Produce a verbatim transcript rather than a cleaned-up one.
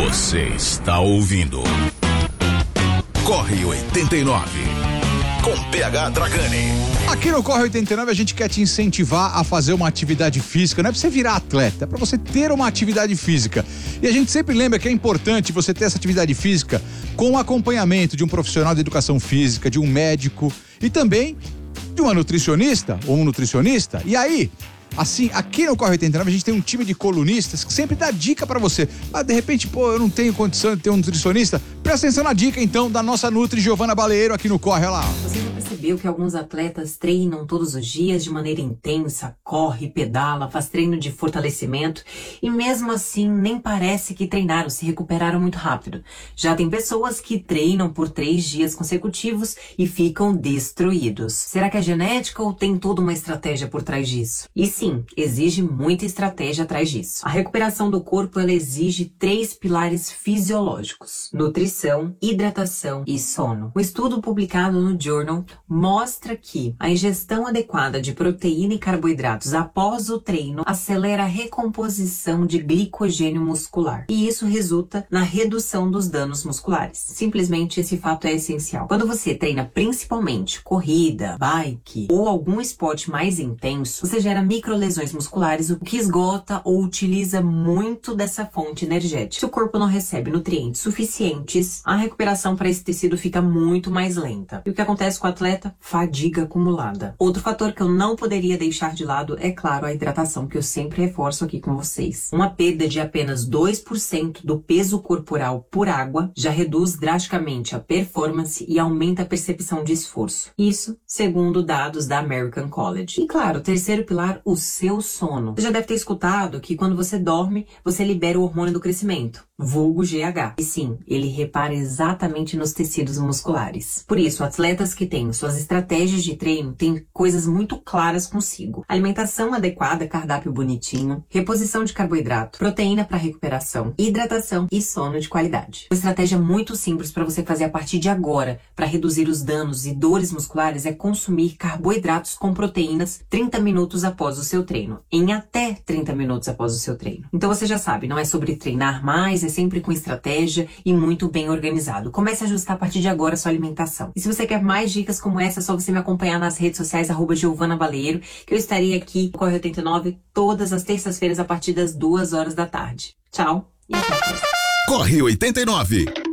Você está ouvindo Corre oitenta e nove com P H Dragani. Aqui no Corre oitenta e nove a gente quer te incentivar a fazer uma atividade física. Não é pra você virar atleta, é pra você ter uma atividade física. E a gente sempre lembra que é importante você ter essa atividade física com o acompanhamento de um profissional de educação física, de um médico e também de uma nutricionista ou um nutricionista. E aí, assim, aqui no Corre oitenta e nove a gente tem um time de colunistas que sempre dá dica pra você. Mas de repente, pô, eu não tenho condição de ter um nutricionista. Presta atenção na dica então da nossa Nutri Giovana Baleiro aqui no Corre, olha lá. Você já percebeu que alguns atletas treinam todos os dias de maneira intensa, corre, pedala, faz treino de fortalecimento e mesmo assim nem parece que treinaram, se recuperaram muito rápido. Já tem pessoas que treinam por três dias consecutivos e ficam destruídos. Será que é genética ou tem toda uma estratégia por trás disso? E sim, exige muita estratégia atrás disso. A recuperação do corpo, ela exige três pilares fisiológicos: nutrição, hidratação e sono. O estudo publicado no Journal mostra que a ingestão adequada de proteína e carboidratos após o treino acelera a recomposição de glicogênio muscular. E isso resulta na redução dos danos musculares. Simplesmente esse fato é essencial. Quando você treina principalmente corrida, bike ou algum esporte mais intenso, você gera microlesões musculares, o que esgota ou utiliza muito dessa fonte energética. Se o corpo não recebe nutrientes suficientes, a recuperação para esse tecido fica muito mais lenta. E o que acontece com o atleta? Fadiga acumulada. Outro fator que eu não poderia deixar de lado é, claro, a hidratação, que eu sempre reforço aqui com vocês. Uma perda de apenas dois por cento do peso corporal por água já reduz drasticamente a performance e aumenta a percepção de esforço. Isso segundo dados da American College. E claro, o terceiro pilar, o seu sono. Você já deve ter escutado que quando você dorme, você libera o hormônio do crescimento, vulgo G H. E sim, ele repara exatamente nos tecidos musculares. Por isso, atletas que têm suas estratégias de treino têm coisas muito claras consigo: alimentação adequada, cardápio bonitinho, reposição de carboidrato, proteína para recuperação, hidratação e sono de qualidade. Uma estratégia muito simples para você fazer a partir de agora para reduzir os danos e dores musculares é consumir carboidratos com proteínas trinta minutos após o seu treino, em até trinta minutos após o seu treino. Então você já sabe, não é sobre treinar mais, é sempre com estratégia e muito bem organizado. Comece a ajustar a partir de agora a sua alimentação. E se você quer mais dicas como essa, é só você me acompanhar nas redes sociais, arroba Giovana Baleiro, que eu estarei aqui no Corre oitenta e nove todas as terças-feiras a partir das duas horas da tarde. Tchau e até a próxima. Corre oitenta e nove.